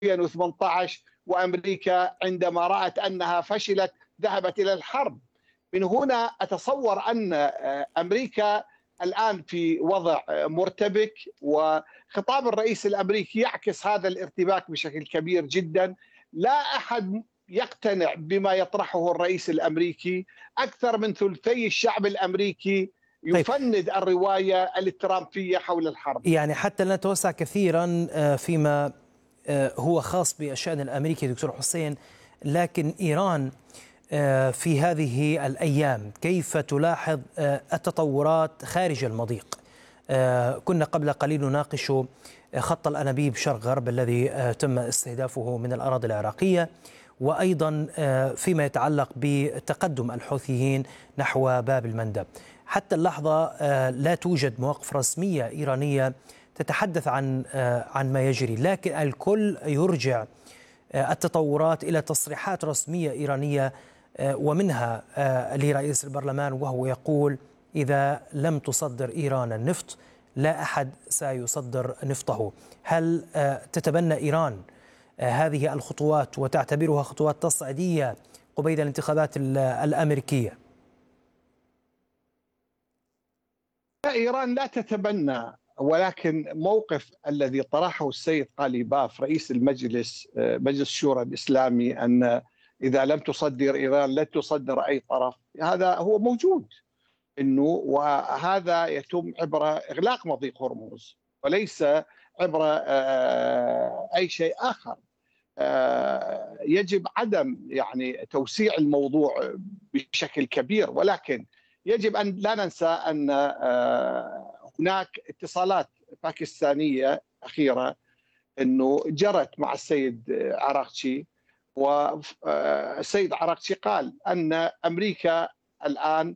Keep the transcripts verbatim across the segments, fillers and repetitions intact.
ألفين وثمانية عشر، وأمريكا عندما رأت أنها فشلت ذهبت إلى الحرب. من هنا أتصور أن أمريكا الآن في وضع مرتبك، وخطاب الرئيس الأمريكي يعكس هذا الارتباك بشكل كبير جدا. لا أحد يقتنع بما يطرحه الرئيس الأمريكي. أكثر من ثلثي الشعب الأمريكي طيب، يفند الرواية الترامبية حول الحرب. يعني حتى لا نتوسع كثيرا فيما هو خاص بالشأن الأمريكي دكتور حسين، لكن إيران في هذه الأيام كيف تلاحظ التطورات خارج المضيق؟ كنا قبل قليل نناقش خط الأنابيب شرق غرب الذي تم استهدافه من الأراضي العراقية، وأيضا فيما يتعلق بتقدم الحوثيين نحو باب المندب. حتى اللحظة لا توجد مواقف رسمية إيرانية تتحدث عن عن ما يجري، لكن الكل يرجع التطورات إلى تصريحات رسمية إيرانية، ومنها لرئيس البرلمان وهو يقول: إذا لم تصدر إيران النفط لا أحد سيصدر نفطه. هل تتبنى إيران هذه الخطوات وتعتبرها خطوات تصعيدية قبيل الانتخابات الأمريكية؟ إيران لا تتبنى، ولكن موقف الذي طرحه السيد قاليباف رئيس المجلس مجلس الشورى الإسلامي أن إذا لم تصدر إيران لن تصدر أي طرف، هذا هو موجود، إنه وهذا يتم عبر إغلاق مضيق هرمز وليس عبر أي شيء آخر. يجب عدم يعني توسيع الموضوع بشكل كبير، ولكن يجب أن لا ننسى أن هناك اتصالات باكستانية أخيرة أنه جرت مع السيد عراقچي، والسيد عراقچي قال أن أمريكا الآن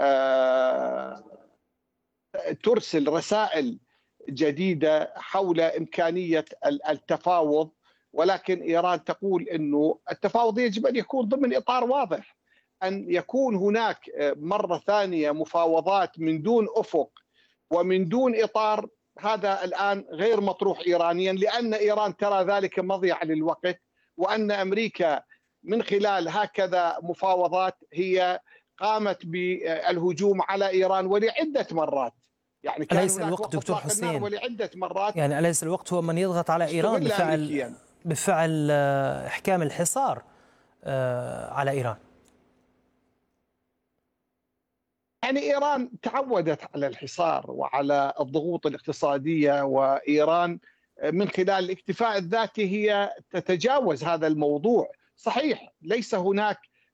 ترسل رسائل جديدة حول إمكانية التفاوض، ولكن إيران تقول أنه التفاوض يجب أن يكون ضمن إطار واضح، أن يكون هناك مرة ثانية مفاوضات من دون أفق ومن دون إطار. هذا الآن غير مطروح إيرانيا، لأن إيران ترى ذلك مضيعة للوقت، وأن أمريكا من خلال هكذا مفاوضات هي قامت بالهجوم على إيران ولعدة مرات. يعني كان أليس الوقت دكتور حسين ولعدة مرات يعني أليس الوقت هو من يضغط على إيران بفعل بفعل إحكام الحصار على إيران؟ يعني إيران تعودت على الحصار وعلى الضغوط الاقتصادية، وإيران من خلال الاكتفاء الذاتي هي تتجاوز هذا الموضوع. صحيح ليس هناك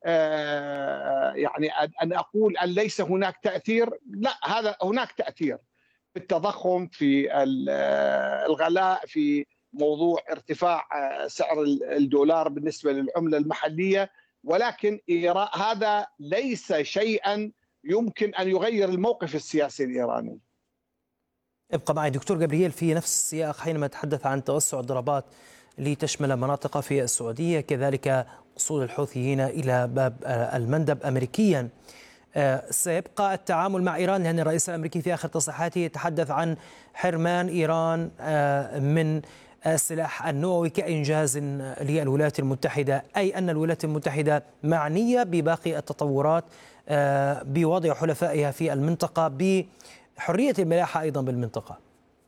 يعني أن أقول أن ليس هناك تأثير، لا، هذا هناك تأثير في التضخم، في الغلاء، في موضوع ارتفاع سعر الدولار بالنسبة للعملة المحلية، ولكن هذا ليس شيئا يمكن أن يغير الموقف السياسي الإيراني. ابقى معي دكتور جبريل في نفس السياق حينما تحدث عن توسع الضربات لتشمل مناطق في السعودية، كذلك وصول الحوثيين إلى باب المندب أمريكيا. سيبقى التعامل مع إيران، لأن الرئيس الأمريكي في آخر تصريحاته يتحدث عن حرمان إيران من السلاح النووي كإنجاز للولايات المتحدة، أي أن الولايات المتحدة معنية بباقي التطورات، بوضع حلفائها في المنطقة، بحرية الملاحة أيضا بالمنطقة.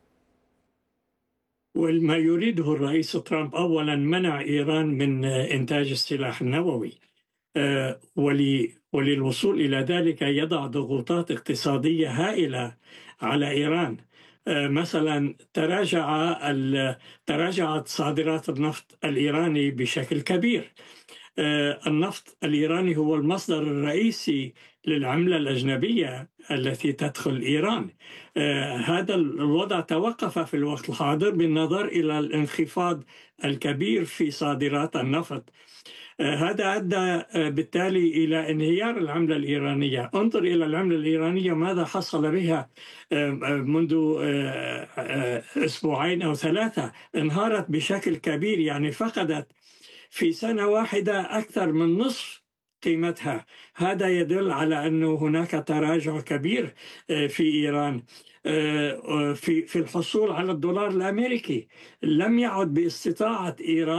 وما يريده الرئيس ترامب أولا منع إيران من إنتاج السلاح النووي، وللوصول إلى ذلك يضع ضغوطات اقتصادية هائلة على إيران. مثلا تراجع تراجعت صادرات النفط الإيراني بشكل كبير. النفط الإيراني هو المصدر الرئيسي للعملة الأجنبية التي تدخل إيران. هذا الوضع توقف في الوقت الحاضر بالنظر إلى الانخفاض الكبير في صادرات النفط. هذا أدى بالتالي إلى انهيار العملة الإيرانية. انظر إلى العملة الإيرانية ماذا حصل بها منذ أسبوعين أو ثلاثة، انهارت بشكل كبير، يعني فقدت في سنة واحدة أكثر من نصف قيمتها. هذا يدل على أنه هناك تراجع كبير في إيران. في في الحصول على الدولار الأمريكي. لم يعد باستطاعة إيران